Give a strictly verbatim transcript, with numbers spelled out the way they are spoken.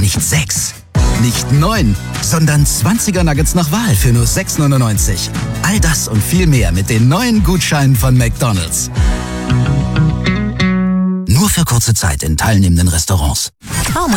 nicht sechs, nicht neun, sondern zwanziger Nuggets nach Wahl für nur sechs neunundneunzig. All das und viel mehr mit den neuen Gutscheinen von McDonald's. Nur für kurze Zeit in teilnehmenden Restaurants.